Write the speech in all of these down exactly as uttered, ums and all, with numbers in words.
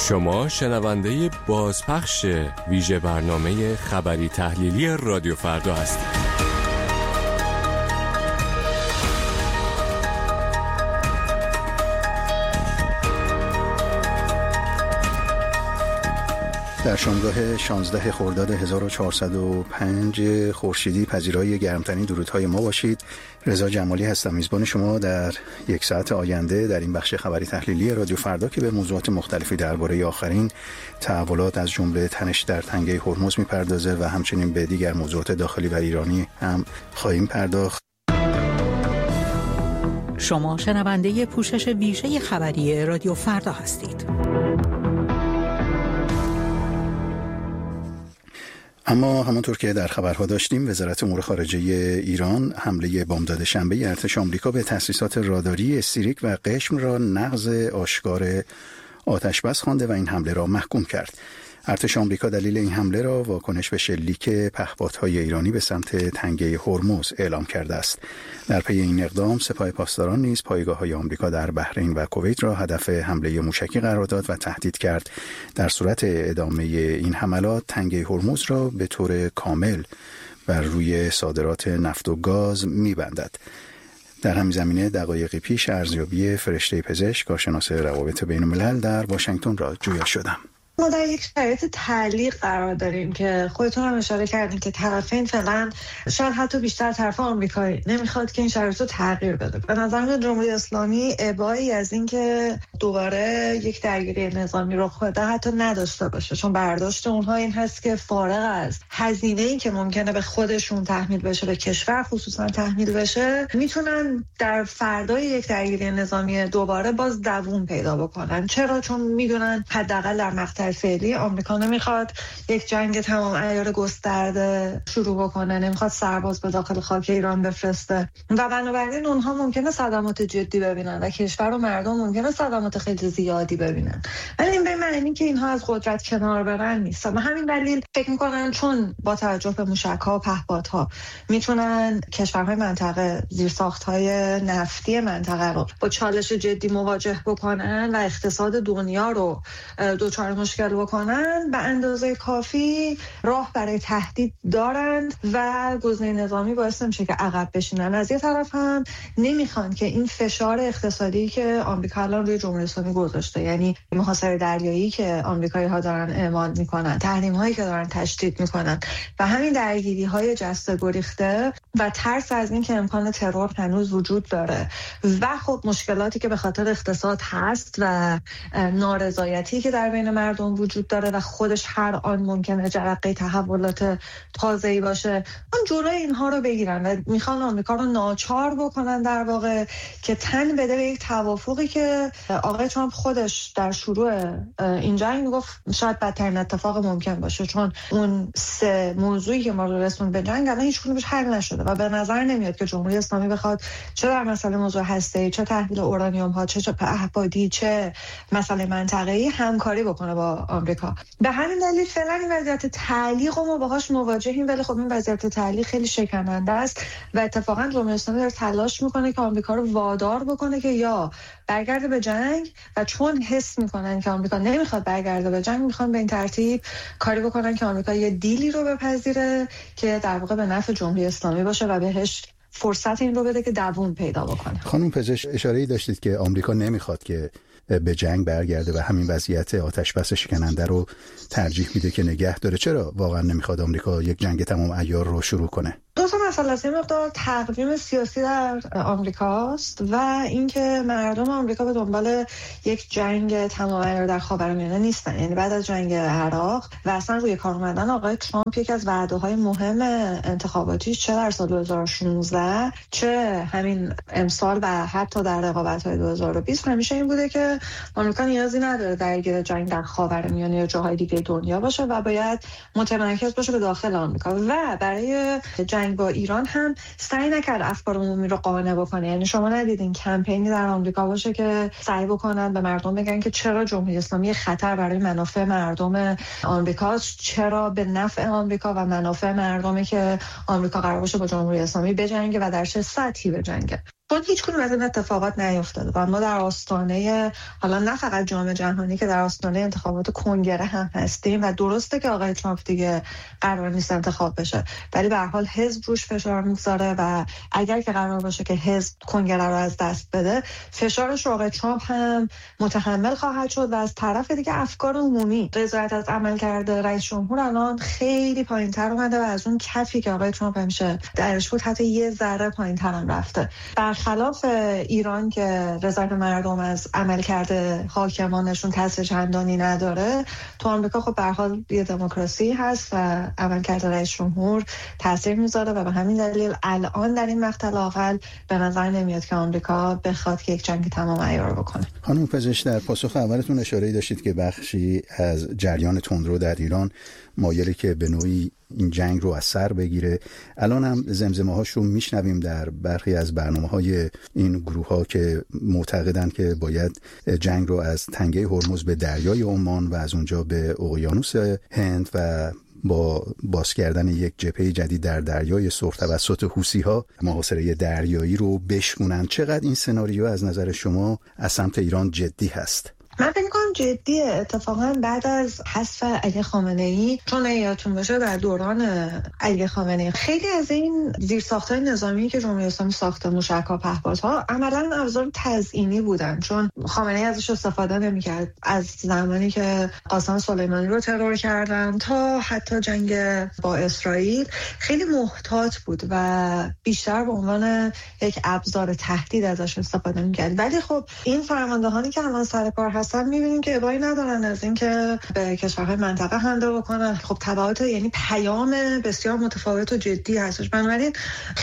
شما شنونده بازپخش ویژه برنامه خبری تحلیلی رادیو فردا هستید. در شامگاه شانزده خرداد هزار و چهارصد و پنج خورشیدی پذیرای گرمترین درودهای ما باشید. رضا جمالی هستم، میزبان شما در یک ساعت آینده در این بخش خبری تحلیلی رادیو فردا که به موضوعات مختلفی درباره آخرین تحولات از جمله تنش در تنگه هرمز میپردازه و همچنین به دیگر موضوعات داخلی و ایرانی هم خواهیم پرداخت. شما شنونده پوشش ویژه خبری رادیو فردا هستید. اما همونطور که در خبرها داشتیم، وزارت امور خارجه ایران حمله بامداد شنبه ارتش آمریکا به تأسیسات راداری استریک و قشم را نقض آشکار آتشبس خوانده و این حمله را محکوم کرد. ارتش آمریکا دلیل این حمله را واکنش به شلیک پهپادهای ایرانی به سمت تنگه هرمز اعلام کرده است. در پی این اقدام سپاه پاسداران نیز پایگاه‌های آمریکا در بحرین و کویت را هدف حمله موشکی قرار داد و تهدید کرد در صورت ادامه این حملات تنگه هرمز را به طور کامل بر روی صادرات نفت و گاز می‌بندد. در همین زمینه دقایقی پیش ارزیابی فرشته پزشک کارشناس روابط بین‌الملل در واشنگتن را جویا شدم. ما در یک شرایط تعلیق قرار داریم که خودتون هم اشاره کردین که طرفین فعلا شاید حتی بیشتر طرف آمریکایی نمیخواد که این شرایط رو تغییر بده. به نظر میاد جمهوری اسلامی ابایی از این که دوباره یک درگیری نظامی رخ بده حتی نداشته باشه، چون برداشت اونها این هست که فارغ از هزینه‌ای که ممکنه به خودشون تحمیل بشه، به کشور خصوصا تحمیل بشه، میتونن در فردای یک درگیری نظامی دوباره باز دووم پیدا بکنن. چرا؟ چون میدونن حداقل در مقطع فعلی آمریکا نمیخواد یک جنگ تمام عیار گسترده شروع بکنه، نمیخواد سرباز به داخل خاک ایران بفرسته و بنابراین اونها ممکنه صدمات جدی ببینن و کشور و مردم ممکنه صدمات خیلی زیادی ببینن، ولی این به معنی که اینها از قدرت کنار برن نیست. و همین دلیل فکر میکنن چون با توجه به موشک‌ها و پهپادها میتونن کشورهای منطقه زیرساخت‌های نفتی منطقه رو با چالش جدی مواجه بکنن و اقتصاد دنیا رو دوچار مشکل بکنن، به اندازه کافی راه برای تهدید دارند و گزینه نظامی باعث نمیشه که عقب بشینن. از یه طرف هم نمیخوان که این فشار اقتصادی که آمریکا الان روی جمهوری اسلامی گذاشته، یعنی محاصره دریایی که آمریکایی‌ها دارن اعمال میکنن، تحریم‌هایی که دارن تشدید میکنن و همین درگیری‌های جسته گریخته و ترس از این که امکان ترور هنوز وجود داره و خب مشکلاتی که به خاطر اقتصاد هست و نارضایتی که در بین مردم وجود داره و خودش هر آن ممکنه جرقه تحولات تازه‌ای باشه، اون جلوی اینها رو بگیرن و میخوان آمریکا رو ناچار بکنن در واقع که تن بده به یک توافقی که آقای ترامپ خودش در شروع این جنگ میگفت شاید بدترین اتفاق ممکن باشه، چون اون سه موضوعی که ما رو رسوند به جنگ الان هیچ کدومش حل نشده و به نظر نمیاد که جمهوری اسلامی بخواد چه در مسئله موضوع هسته‌ای، چه تحویل اورانیوم ها، چه پهپادی، چه مسئله منطقه‌ای همکاری بکنه با آمریکا. به همین دلیل فعلا این وضعیت تعلیق ما باهاش مواجهیم، ولی خب این وضعیت تعلیق خیلی شکننده است و اتفاقا جمهوری اسلامی داره تلاش میکنه که آمریکا رو وادار بکنه که یا برگرده به جنگ و چون حس میکنن که آمریکا نمیخواد برگرده به جنگ، میخوان به این ترتیب کاری بکنن که آمریکا یه دیلی رو بپذیره که در واقع به نفع جمهوری اسلامی باشه و بهش فرصت این رو بده که دووم پیدا بکنه. خانم پزشک، اشاره‌ای داشتید که آمریکا نمیخواد که به جنگ برگرده و همین وضعیت آتشبس شکننده رو ترجیح میده که نگه داره. چرا واقعا نمیخواد آمریکا یک جنگ تمام عیار رو شروع کنه؟ دو تا مسئله است. یه مقدار تقویم سیاسی در آمریکاست و اینکه مردم آمریکا به دنبال یک جنگ تمام عیار در خاورمیانه نیستن. یعنی بعد از جنگ عراق و اصلا روی کار اومدن آقای ترامپ، یک از وعده‌های مهم انتخاباتیش چه در سال دو هزار و شانزده چه همین امسال و حتی در رقابت‌های دو هزار و بیست همیشه این بوده که آمریکا نیازی نداره درگیر جنگ در خاورمیانه یا جاهای دیگه دنیا باشه و باید متمرکز باشه به داخل آمریکا و برای جنگ با ایران هم سعی نکرد افکار عمومی رو قانع بکنه. یعنی شما ندیدین کمپینی در آمریکا باشه که سعی بکنن به مردم بگن که چرا جمهوری اسلامی خطر برای منافع مردم آمریکاست، چرا به نفع آمریکا و منافع مردمی که آمریکا قرار باشه با جمهوری اسلامی بجنگه و در چه سطحی بجنگه. چون هیچ کدوم از این اتفاقات نیفتاده و ما در آستانه حالا نه فقط جام جهانی که در آستانه انتخابات کنگره هم هستیم و درسته که آقای ترامپ دیگه قرار نیست انتخاب بشه، ولی به هر حال حزب روش فشار میذاره و اگر که قرار باشه که حزب کنگره رو از دست بده، فشارش رو آقای ترامپ هم متحمل خواهد شد و از طرف دیگه افکار عمومی رضایت از عمل کرده رئیس جمهور الان خیلی پایین‌تر اومده و از اون کفی که آقای ترامپ همیشه درش بود حتی یه ذره پایین‌تر هم رفته. برخلاف ایران که رضایت مردم از عمل کرده حاکمانشون تاثیر چندانی نداره، تو آمریکا خب به هر حال یه دموکراسی هست و عمل کرده رئیس جمهور تاثیر میذاره و به همین دلیل الان در این مقطع لااقل به نظر نمیاد که آمریکا بخواد که یک جنگ تمام عیار بکنه. خانم پزشک، در پاسخ اولتون اشاره داشتید که بخشی از جریان تندرو در ایران مایلی که به نوعی این جنگ رو از سر بگیره. الان هم زمزمه هاش رو میشنویم در برخی از برنامه های این گروه ها که معتقدن که باید جنگ رو از تنگه هرمز به دریای عمان و از اونجا به اقیانوس هند و با باز کردن یک جبهه جدید در دریای سرخ توسط حوثی‌ها محاصره دریایی رو بشکنن. چقدر این سناریو از نظر شما از سمت ایران جدی هست؟ من فکر می‌کنم جدیه. اتفاقا بعد از حذف علی خامنه‌ای، چون یادتون باشه در دوران علی خامنه‌ای خیلی از این زیرساخت‌های نظامی که جمهوری اسلامی ساخته، موشک‌ها، پهپادها، عملاً ابزار تزیینی بودن، چون خامنه‌ای ازش استفاده نمی‌کرد. از زمانی که قاسم سلیمانی رو ترور کردن تا حتی جنگ با اسرائیل خیلی محتاط بود و بیشتر به عنوان یک ابزار تهدید ازش استفاده می‌کرد. ولی خب این فرماندهانی که الان سر کار هستن می‌بینیم که ابایی ندارن از اینکه به کشورهای منطقه حمله بکنن. خب تبعات، یعنی پیام بسیار متفاوت و جدی هستش. بنابراین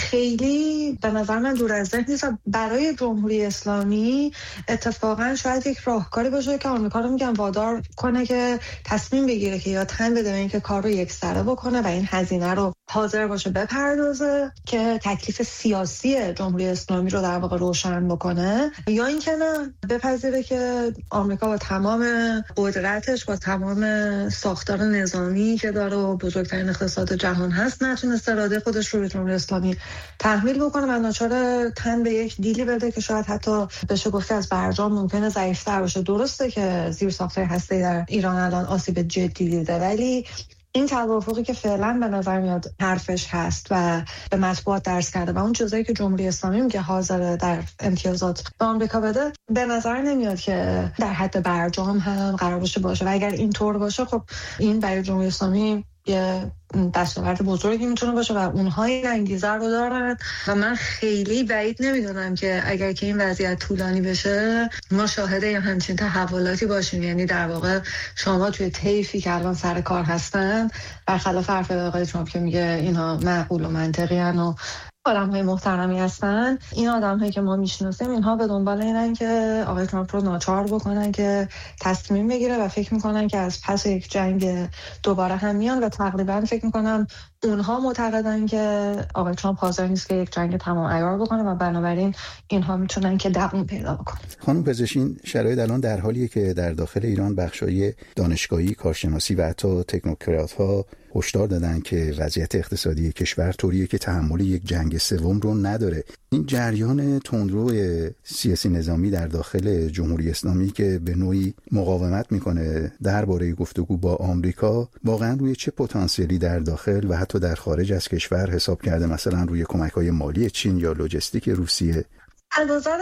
خیلی به نظر من دور از ذهن نیست. برای جمهوری اسلامی اتفاقا شاید یک راهکاری باشه که آمریکا رو میگم وادار کنه که تصمیم بگیره که یا تن بده به اینکه کار رو یکسره بکنه و این هزینه رو حاضر باشه بپردازه که تکلیف سیاسی جمهوری اسلامی رو در واقع روشن بکنه، یا اینکه نه بپذیره که آمریکا با تمام قدرتش، با تمام ساختار نظامی که داره و بزرگترین اقتصاد جهان هست، نتونسته اراده خودش رو به جمهوری اسلامی تحمیل بکنه و ناچار تن به یک دیلی بده که شاید حتی بشه گفت از برجام ممکنه ضعیف‌تر باشه. درسته که زیرساخت‌های هسته‌ای در ایران الان آسیب جدی دیده، ولی این توافقی که فعلا به نظر میاد حرفش هست و به مطبوعات درس کرده و اون چیزایی که جمهوری اسلامی میگه حاضر در امتیازات به آمریکا بده، به نظر نمیاد که در حد برجام هم قرار باشه باشه و اگر اینطور باشه خب این برای جمهوری اسلامی یه دستاورد بزرگی میتونه باشه و اونها این انگیزه رو دارن و من خیلی بعید نمیدونم که اگر که این وضعیت طولانی بشه ما شاهد یه همچین تحولاتی باشیم. یعنی در واقع شما توی طیفی که الان سر کار هستن، برخلاف حرف آقای ترامپ که میگه اینا معقول و منطقی هن و آدم‌های محترمی هستن، این آدم‌هایی که ما میشناسیم اینها به دنبال اینن که آقای ترامپ رو ناچار بکنن که تصمیم بگیره و فکر میکنن که از پس یک جنگ دوباره هم میان و تقریبا فکر میکنم اونها معتقدن که آقای ترامپ حاضر نیست که یک جنگ تمام عیار بکنه و بنابراین اینها میتونن که دوام پیدا بکنن. خانم پزشک، این شرایط الان در حالیه که در داخل ایران بخشای دانشگاهی، کارشناسی و حتی تکنوکرات‌ها هشدار دادن که وضعیت اقتصادی کشور طوریه که تحمل یک جنگ سوم رو نداره. این جریان تندرو سیاسی نظامی در داخل جمهوری اسلامی که به نوعی مقاومت میکنه درباره گفتگو با آمریکا، واقعا روی چه پتانسیلی در داخل و حتی در خارج از کشور حساب کرده؟ مثلا روی کمک‌های مالی چین یا لوجستیک روسیه؟ از نظر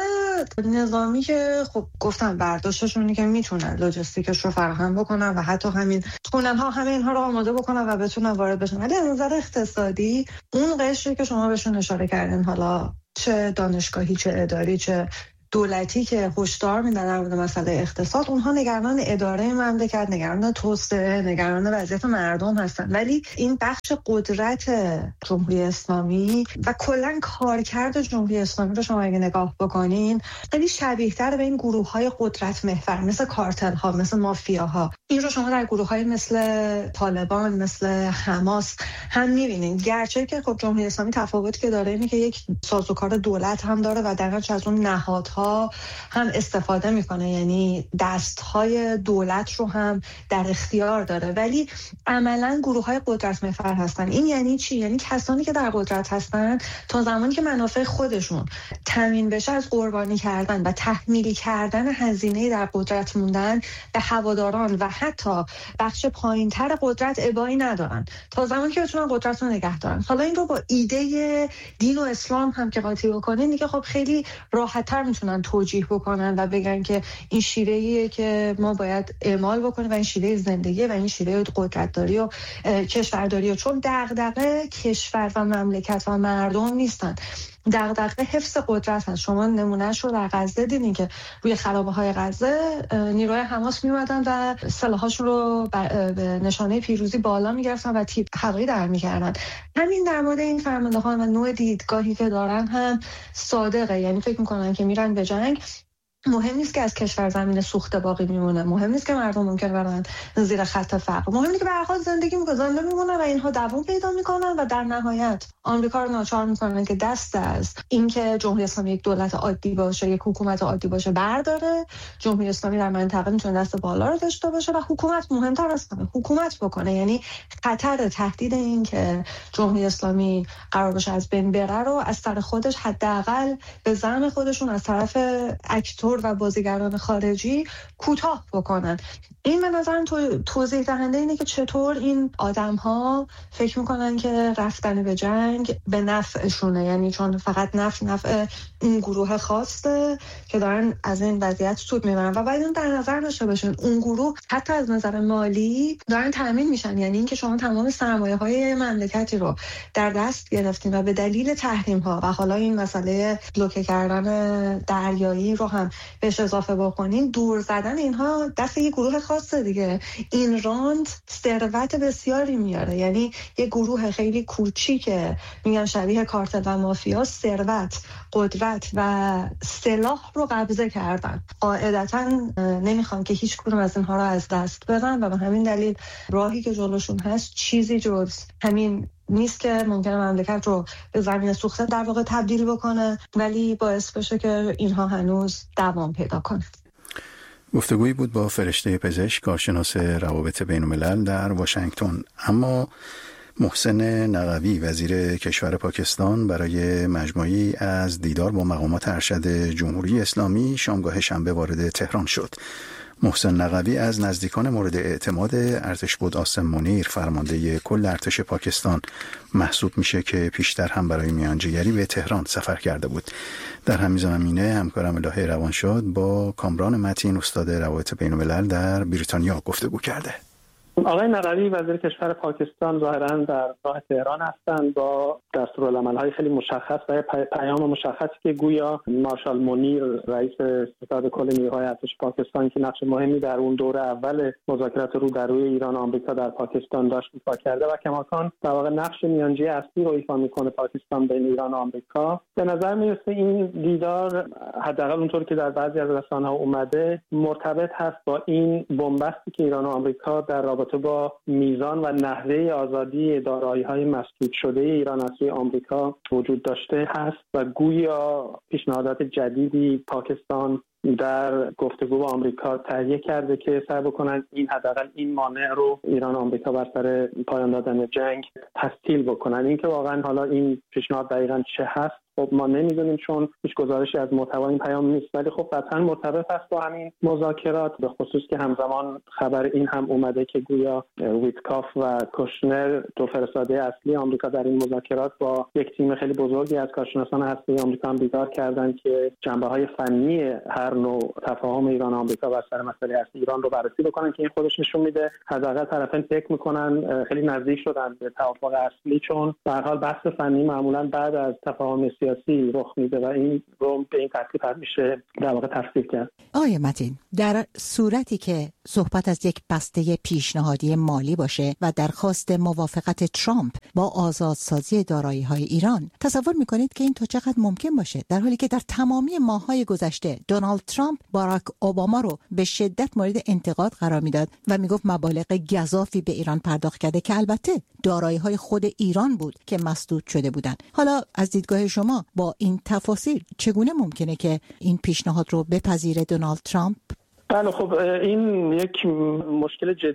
نظامی که خب گفتم برداشتشونه که میتونن لوجستیکش رو فراهم بکنن و حتی همین خونن ها همه اینها رو آماده بکنن و بتونن وارد بشن. ولی از نظر اقتصادی اون قشری که شما بهشون اشاره کردین، حالا چه دانشگاهی، چه اداری، چه دولتی که هشدار میدن در مورد مسئله اقتصاد، اونها نگران اداره مملکت، نگران توسعه، نگران وضعیت مردم هستن. ولی این بخش قدرت جمهوری اسلامی و کلا کارکرد جمهوری اسلامی رو شما اگه نگاه بکنین خیلی شبیه‌تر به این گروه‌های قدرت محور مثل کارتل‌ها، مثل مافیاها. این رو شما در گروه‌های مثل طالبان، مثل حماس هم می‌بینید. گرچه که خب جمهوری اسلامی تفاوتی که داره اینه که یک سازوکار دولت هم داره و درنچه از اون نهادها ها هم استفاده میکنه، یعنی دستهای دولت رو هم در اختیار داره، ولی عملا گروه های قدرت محور هستن. این یعنی چی؟ یعنی کسانی که در قدرت هستن تا زمانی که منافع خودشون تامین بشه از قربانی کردن و تحمیل کردن هزینه در قدرت موندن به هواداران و حتی بخش پایینتر قدرت ابایی ندارن تا زمانی که بتونن قدرت رو نگه دارن. حالا این رو با ایده دین و اسلام هم که قاطی بکنین دیگه خب خیلی راحت‌تر میتونن توجیه بکنن و بگن که این شیوهیه که ما باید اعمال بکنیم و این شیوه زندگی و این شیوه قدرتداری و کشورداری، چون دغدغه کشور و مملکت و مردم نیستن، دغدغه حفظ قدرت هست. شما نمونهش رو در غزه دیدین که روی خرابه‌های غزه نیروهای حماس میومدن و سلاحاشون رو به نشانه پیروزی بالا میگرفتن و تیر هوایی در میکردن. همین در مورد این فرماندهان و نوع دیدگاهی که دارن هم صادقه، یعنی فکر میکنن که میرن به جنگ، مهم نیست که از کشور زمین سوخته باقی میمونه، مهم نیست که مردم ممکن برن زیر خط فقر، مهم اینه که به هر حال زندگی میکنن، زنده میمونن و اینها دوام پیدا میکنن و در نهایت آمریکا رو ناچار میکنن که دست از اینکه جمهوری اسلامی یک دولت عادی باشه، یک حکومت عادی باشه برداره. جمهوری اسلامی در منطقه میتونه دست بالا رو داشته باشه و حکومت مهمتر از همه حکومت بکنه. یعنی خطر تهدید این که جمهوری اسلامی قرار باشه از بین بره رو از طرف خودش حداقل به زعم خودشون از طرف اکتور و بازیگران خارجی کوتاه بکنن. این به نظرم تو توضیح دهنده اینه که چطور این آدم‌ها فکر میکنن که رفتن به جنگ به نفعشونه، یعنی چون فقط نفع نفع این گروه خاصه که دارن از این وضعیت سود میبرن و باید اون در نظر داشته باشن اون گروه حتی از نظر مالی دارن تامین میشن. یعنی اینکه شما تمام سرمایه‌های مملکتی رو در دست گرفتین و به دلیل تحریم‌ها و حالا این مسئله بلوکه کردن دریایی رو هم بهش اضافه بکنین، دور زدن اینها دست یه گروه خاصه دیگه. این راند ثروت بسیاری میاره، یعنی یه گروه خیلی کوچیکه، میگن شبیه کارتل و مافیا، ثروت، قدرت و سلاح رو قبضه کردن. قاعدتا نمیخوان که هیچ کدوم از اینها رو از دست بدن و به همین دلیل راهی که جلوشون هست چیزی جز همین نیست که ممکنه مملکت رو به زمین سوخته در واقع تبدیل بکنه، ولی باعث بشه که اینها هنوز دوام پیدا کنه. گفتگویی بود با فرشته پزشک، کارشناس روابط بین الملل در واشنگتن. اما محسن نقوی وزیر کشور پاکستان برای مجموعی از دیدار با مقامات ارشد جمهوری اسلامی شامگاه شنبه وارد تهران شد. محسن نقوی از نزدیکان مورد اعتماد ارتشبد عاصم منیر فرمانده کل ارتش پاکستان محسوب میشه که پیشتر هم برای میانجیگری به تهران سفر کرده بود. در همین زمینه همکارم الهه روانشاد با کامران متین استاد روابط بین الملل در بریتانیا گفتگو کرده. آقای نقوی وزیر کشور پاکستان ظاهراً در راه تهران هستند با دستورالعمل‌های خیلی مشخص و پیام مشخصی که گویا مارشال منیر رئیس ستاد کل نیروهای ارتش پاکستان که نقش مهمی در اون دوره اول مذاکرات رو در روی ایران و آمریکا در پاکستان داشت ایفا کرده و کماکان در واقع نقش میانجی اصلی رو ایفا میکنه پاکستان بین ایران و آمریکا. به نظر میرسه این دیدار حداقل اونطور که در بعضی از رسانه‌ها اومده مرتبط هست با این بنبستی که ایران و آمریکا در رابطه با میزان و نحوه آزادی دارایی‌های مسدود شده ایران از سوی آمریکا وجود داشته هست و گویا پیشنهادات جدیدی پاکستان در گفتگو با آمریکا تهیه کرده که سعی بکنن این حداقل این مانع رو ایران و آمریکا بر سر پایان دادن جنگ تسهیل بکنن. اینکه واقعا حالا این پیشنهاد دقیقاً چه هست خب ما نمیدونیم چون هیچ گزارشی از محتوای این پیام نیست، ولی خب قطعا مرتبط است با همین مذاکرات، به خصوص که همزمان خبر این هم اومده که گویا ویتکاف و کوشنر دو فرستاده اصلی آمریکا در این مذاکرات با یک تیم خیلی بزرگی از کارشناسان هسته‌ای آمریکا هم دیدار کردند که جنبه‌های فنی هر نوع تفاهم ایران و آمریکا بر سر مسئله اصلی ایران رو بررسی بکنن که این خودش نشون میده حداقل طرفین فکر میکنن خیلی نزدیک شدن به توافق اصلی، چون به هر حال بحث فنی معمولا بعد از تفاهم سیاسی رخ میده و این رو به این ترتیب میشه در واقع تفسیر کرد. آقای متین، در صورتی که صحبت از یک بسته پیشنهادی مالی باشه و درخواست موافقت ترامپ با آزادسازی دارایی‌های ایران، تصور میکنید که این تا چقدر ممکن باشه، در حالی که در تمامی ماه‌های گذشته دونالد ترامپ باراک اوباما رو به شدت مورد انتقاد قرار میداد و میگفت مبالغ گزافی به ایران پرداخت کرده که البته دارایی‌های خود ایران بود که مسدود شده بودند. حالا از دیدگاه شما شما با این تفاصیل چگونه ممکنه که این پیشنهاد رو بپذیره دونالد ترامپ؟ بله خب این یک مشکل